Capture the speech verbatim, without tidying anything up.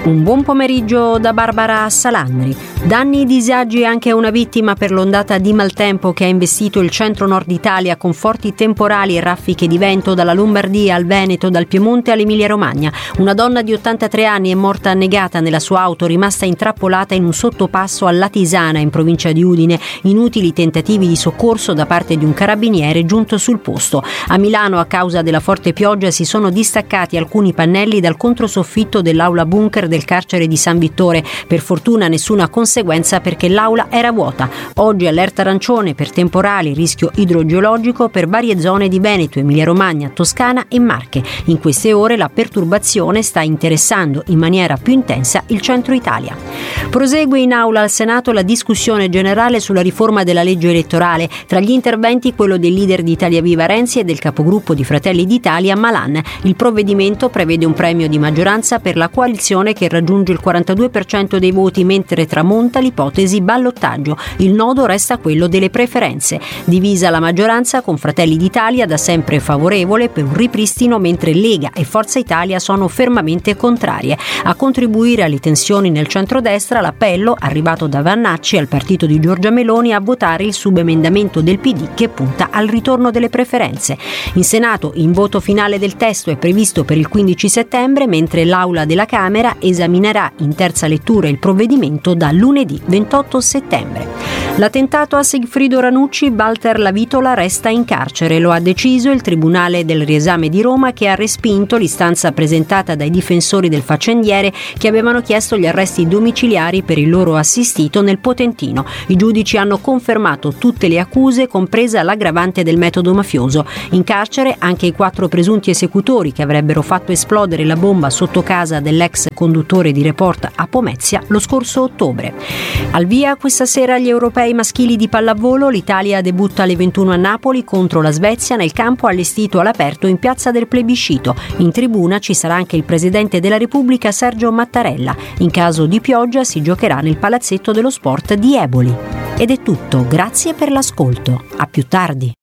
Un buon pomeriggio da Barbara Salandri. Danni e disagi anche a una vittima per l'ondata di maltempo che ha investito il centro-nord Italia con forti temporali e raffiche di vento dalla Lombardia al Veneto, dal Piemonte all'Emilia-Romagna. Una donna di ottantatré anni è morta annegata nella sua auto, rimasta intrappolata in un sottopasso a Latisana, in provincia di Udine. Inutili tentativi di soccorso da parte di un carabiniere giunto sul posto. A Milano, a causa della forte pioggia, si sono distaccati alcuni pannelli dal controsoffitto dell'aula bunker del carcere di San Vittore. Per fortuna nessuna conseguenza perché l'aula era vuota. Oggi allerta arancione per temporali, rischio idrogeologico per varie zone di Veneto, Emilia-Romagna, Toscana e Marche. In queste ore la perturbazione sta interessando in maniera più intensa il centro Italia. Prosegue in aula al Senato la discussione generale sulla riforma della legge elettorale. Tra gli interventi quello del leader di Italia Viva Renzi e del capogruppo di Fratelli d'Italia Malan. Il provvedimento prevede un premio di maggioranza per la coalizione che raggiunge il quarantadue per cento dei voti, mentre tramonta l'ipotesi ballottaggio. Il nodo resta quello delle preferenze. Divisa la maggioranza, con Fratelli d'Italia da sempre favorevole per un ripristino, mentre Lega e Forza Italia sono fermamente contrarie. A contribuire alle tensioni nel centrodestra l'appello arrivato da Vannacci al partito di Giorgia Meloni a votare il subemendamento del P D che punta al ritorno delle preferenze. In Senato il voto finale del testo è previsto per il quindici settembre, mentre l'Aula della Camera esaminerà in terza lettura il provvedimento da lunedì ventotto settembre. L'attentato a Sigfrido Ranucci, Walter Lavitola resta in carcere. Lo ha deciso il Tribunale del Riesame di Roma, che ha respinto l'istanza presentata dai difensori del faccendiere, che avevano chiesto gli arresti domiciliari per il loro assistito nel Potentino. I giudici hanno confermato tutte le accuse, compresa l'aggravante del metodo mafioso. In carcere anche i quattro presunti esecutori che avrebbero fatto esplodere la bomba sotto casa dell'ex conduttore di Report a Pomezia lo scorso ottobre. Al via questa sera gli europei maschili di pallavolo. L'Italia debutta alle ventuno a Napoli contro la Svezia nel campo allestito all'aperto in Piazza del Plebiscito. In tribuna ci sarà anche il Presidente della Repubblica Sergio Mattarella. In caso di pioggia si giocherà nel Palazzetto dello Sport di Eboli. Ed è tutto, grazie per l'ascolto. A più tardi.